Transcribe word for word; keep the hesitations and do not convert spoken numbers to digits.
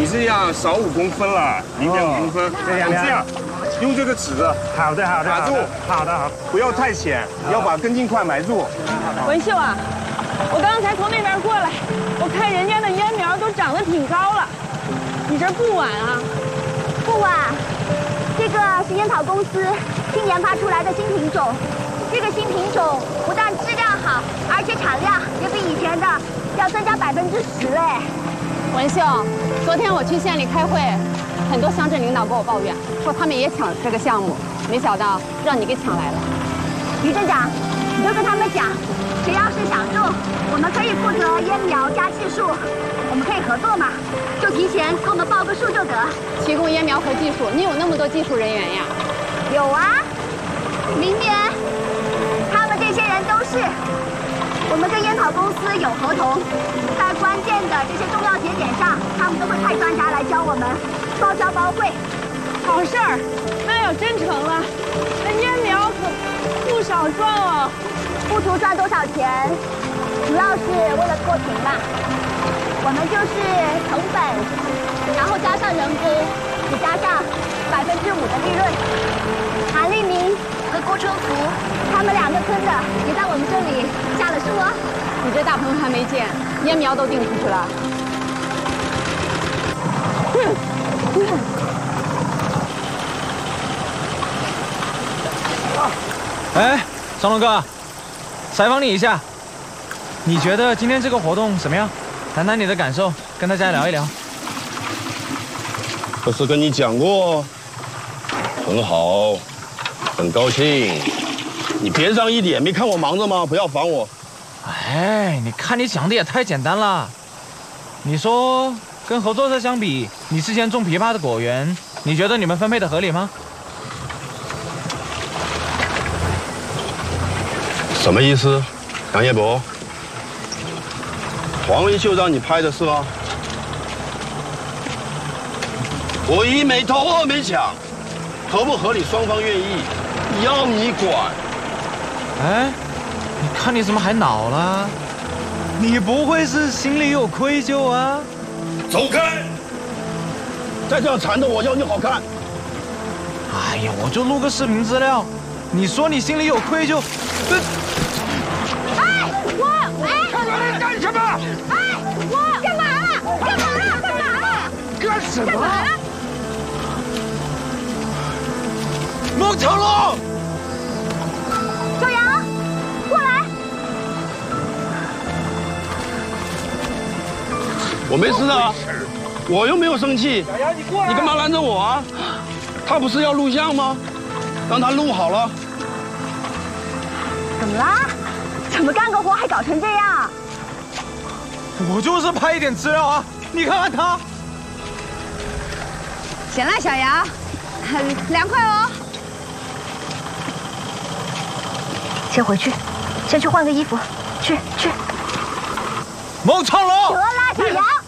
你这样少五公分了，零点五公分。 这样这样，用这个尺子。 好的，好的， 打住。 好的，好。 不要太浅，要把跟进块埋住。 文秀啊，我刚才从那边过来，我看人家的烟苗都长得挺高了，你这不晚啊？ 不晚。这个是烟草公司新研发出来的新品种，这个新品种不但质量好，而且产量也比以前的要增加百分之十哎。 文秀，昨天我去县里开会，很多乡镇领导跟我抱怨，说他们也抢这个项目，没想到让你给抢来了。 于镇长，你就跟他们讲，谁要是想种，我们可以负责烟苗加技术，我们可以合作嘛，就提前给我们报个数就得。 提供烟苗和技术，你有那么多技术人员呀？ 有啊，明年他们这些人都是。我们跟烟草公司有合同，在关键的这些重要节点上，他们都会派专家来教我们，包教包会。 好事儿，那要真成了，那烟苗可不少赚哦。 不图赚多少钱，主要是为了脱贫嘛。我们就是成本，然后加上人工，只加上百分之五的利润。韩立明和郭春福，他们两个村的也在我们这里下了树哦。 你这大棚还没建，烟苗都订出去了。 哎，张龙哥，采访你一下，你觉得今天这个活动怎么样？谈谈你的感受，跟大家聊一聊。 不是跟你讲过，很好，很高兴。你边上一点，没看我忙着吗？不要烦我。 哎，你看你讲的也太简单了。你说跟合作社相比，你之前种枇杷的果园，你觉得你们分配的合理吗？ 什么意思？杨业博，黄维秀让你拍的是吗？我一没偷，二没抢，合不合理双方愿意，要你管？ 哎，你看你怎么还恼了？你不会是心里有愧疚啊？ 走开！再这样缠着我，要你好看。 哎呀，我就录个视频资料，你说你心里有愧疚？这。 哎，我哎， 看我干什么？ 哎，我干嘛了？干嘛了？干嘛了？ 干什么？ 干嘛了？ 孟长龙， 小杨，过来！ 我没事啊，我又没有生气。 小杨，你过来！ 你干嘛拦着我啊？他不是要录像吗？让他录好了。 怎么啦？怎么干个活还搞成这样？ 我就是拍一点资料啊！你看看他。 行了，小杨，很凉快哦。 先回去，先去换个衣服，去去。 孟长龙， 得啦，小杨。